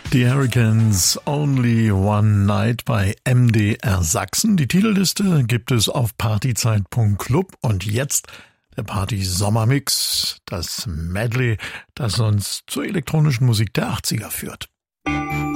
Die Hurricanes Only One Night bei MDR Sachsen. Die Titelliste gibt es auf partyzeit.club und jetzt der Party-Sommermix, das Medley, das uns zur elektronischen Musik der 80er führt.